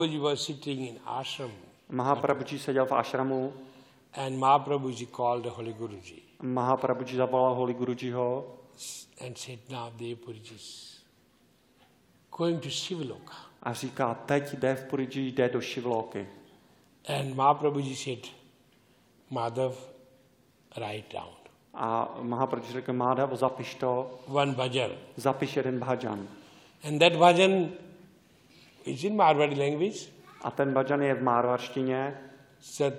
He was sitting in ashram. Mahaprabhuji seděl v ashramu. And Mahaprabhuji called the Holy Guruji. Mahaprabhuji zavolal Holy Gurujiho and said, now Devpuriji is going to Shivaloka. A říká, teď Devpuriji jde do Šivlóky. And Mahaprabhuji said, Madhav, write down. A Mahaprabhuji řekl, Madhav, zapiš to. One bhajan. Zapiš jeden bhajan. And that bhajan is in Marwari language. A ten bhajan je v márvarštině. Sat